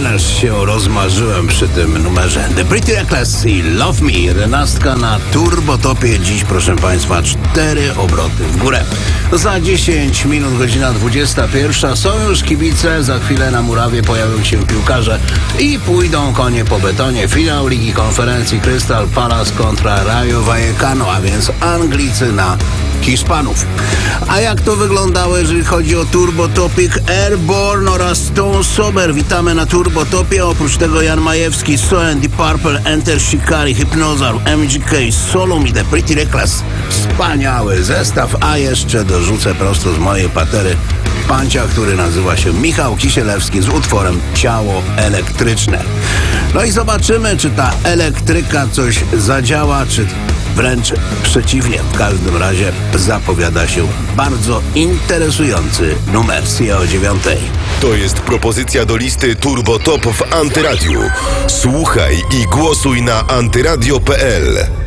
ależ się rozmarzyłem przy tym numerze. The Pretty Reckless i Love Me, 11 na turbotopie. Dziś, proszę Państwa, 4 obroty w górę. Za 10 minut, godzina 21. Są już kibice, za chwilę na murawie pojawią się piłkarze i pójdą konie po betonie. Finał Ligi Konferencji Crystal Palace kontra Rayo Vallecano, a więc Anglicy na Hiszpanów. A jak to wyglądało, jeżeli chodzi o Turbo Topic? Airborne oraz Stone Sober. Witamy na Turbo Topie. Oprócz tego Jan Majewski, Soen, Deep Purple, Enter Shikari, Hypnozar, MGK, Solum i The Pretty Reckless. Wspaniały zestaw, a jeszcze dorzucę prosto z mojej patery pancia, który nazywa się Michał Kisielewski z utworem Ciało Elektryczne. No i zobaczymy, czy ta elektryka coś zadziała, czy wręcz przeciwnie. W każdym razie zapowiada się bardzo interesujący numer o 9. To jest propozycja do listy Turbo Top w Antyradiu. Słuchaj i głosuj na antyradio.pl.